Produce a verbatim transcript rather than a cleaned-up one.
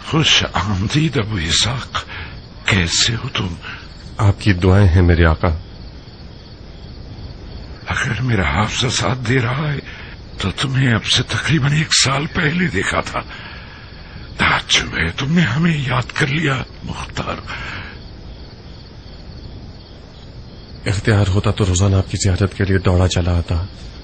खुश आमदीद अबू इसाक, कैसे हो तुम? आपकी दुआएं हैं मेरे आका। अगर मेरा हाफजा साथ दे रहा है तो तुम्हें अब से तकरीबन एक साल पहले देखा था। ताज्जुब है, तुमने हमें याद कर लिया मुख्तार। इख्तियार होता तो रोजाना आपकी ज़ियारत के लिए दौड़ा चला आता।